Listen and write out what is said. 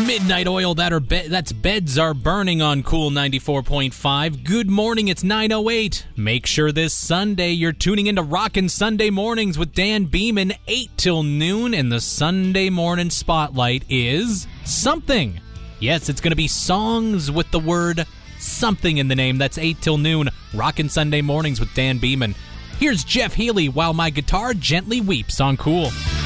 Midnight Oil, that's Beds Are Burning on Cool 94.5. Good morning, it's 9:08. Make sure this Sunday you're tuning into Rockin' Sunday Mornings with Dan Beeman, 8 till noon, and the Sunday morning spotlight is something. Yes, it's going to be songs with the word something in the name. That's 8 till noon, Rockin' Sunday Mornings with Dan Beeman. Here's Jeff Healey, While My Guitar Gently Weeps on Cool.